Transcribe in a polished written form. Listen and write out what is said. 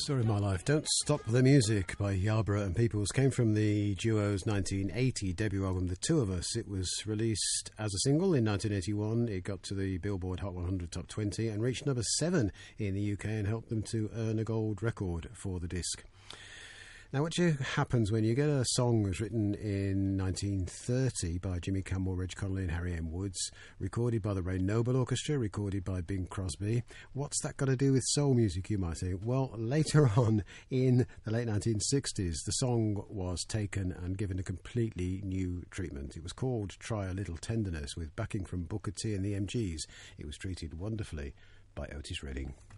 Story of My Life, Don't Stop the Music by Yarborough and Peoples came from the duo's 1980 debut album The Two of Us. It was released as a single in 1981. It got to the Billboard Hot 100 Top 20 and reached number 7 in the UK and helped them to earn a gold record for the disc. Now, what happens when you get a song that was written in 1930 by Jimmy Campbell, Reg Connolly and Harry M. Woods, recorded by the Ray Noble Orchestra, recorded by Bing Crosby? What's that got to do with soul music, you might think? Well, later on in the late 1960s, the song was taken and given a completely new treatment. It was called Try a Little Tenderness, with backing from Booker T and the MGs. It was treated wonderfully by Otis Redding.